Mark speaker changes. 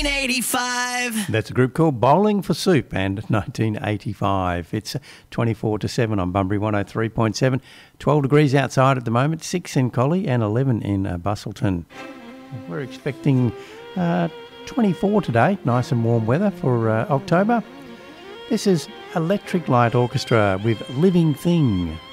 Speaker 1: 1985.
Speaker 2: That's a group called Bowling for Soup and 1985. It's 24 to 7 on Bunbury 103.7. 12 degrees outside at the moment, 6 in Collie and 11 in Bustleton. We're expecting 24 today, nice and warm weather for October. This is Electric Light Orchestra with Living Thing.